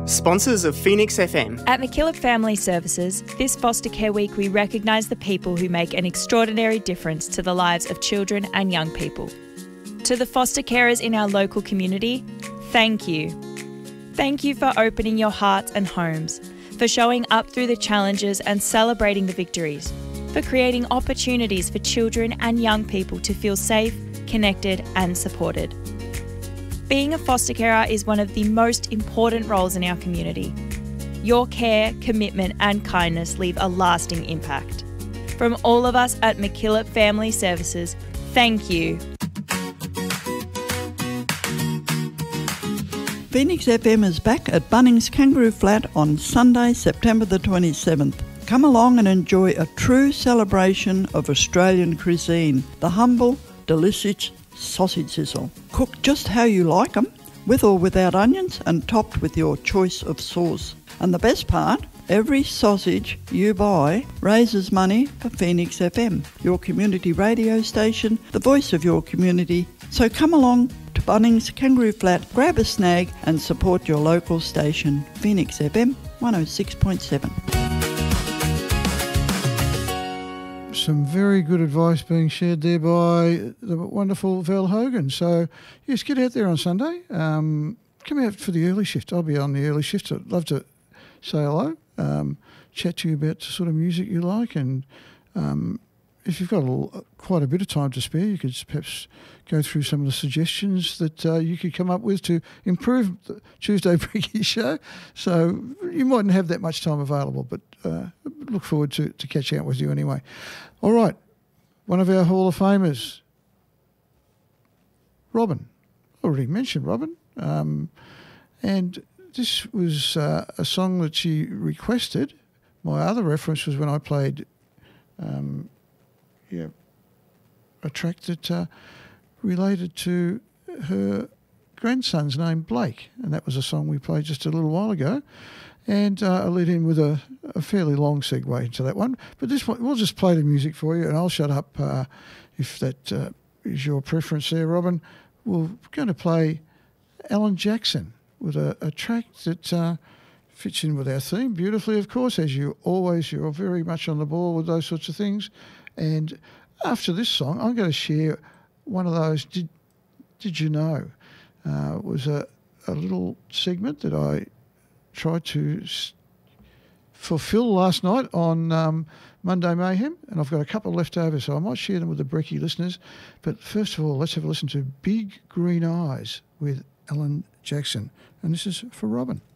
Sponsors of Phoenix FM. At MacKillop Family Services, this Foster Care Week we recognise the people who make an extraordinary difference to the lives of children and young people. To the foster carers in our local community, thank you. Thank you for opening your hearts and homes, for showing up through the challenges and celebrating the victories, for creating opportunities for children and young people to feel safe, connected and supported. Being a foster carer is one of the most important roles in our community. Your care, commitment and kindness leave a lasting impact. From all of us at MacKillop Family Services, thank you. Phoenix FM is back at Bunnings Kangaroo Flat on Sunday, September the 27th. Come along and enjoy a true celebration of Australian cuisine, the humble, delicious sausage sizzle. Cooked just how you like them, with or without onions, and topped with your choice of sauce. And the best part, every sausage you buy raises money for Phoenix FM, your community radio station, the voice of your community. So come along to Bunnings Kangaroo Flat, grab a snag and support your local station, Phoenix FM 106.7. Some very good advice being shared there by the wonderful Val Hogan. So, yes, get out there on Sunday. Come out for the early shift. I'll be on the early shift. I'd love to say hello, chat to you about the sort of music you like, and if you've got quite a bit of time to spare, you could perhaps go through some of the suggestions that you could come up with to improve the Tuesday Breaky show. So you mightn't have that much time available, but look forward to catching up with you anyway. All right, one of our Hall of Famers, Robin. Already mentioned Robin. And this was a song that she requested. My other reference was when I played a track that related to her grandson's name, Blake, and that was a song we played just a little while ago. And I led in with a fairly long segue into that one. But this one, we'll just play the music for you, and I'll shut up if that is your preference there, Robin. We're going to play Alan Jackson with a track that fits in with our theme beautifully, of course, as you always, you're very much on the ball with those sorts of things. And after this song, I'm going to share one of those Did You Know? It was a little segment that I tried to fulfill last night on Monday Mayhem, and I've got a couple left over, so I might share them with the Brecky listeners. But first of all, let's have a listen to Big Green Eyes with Alan Jackson. And this is for Robin.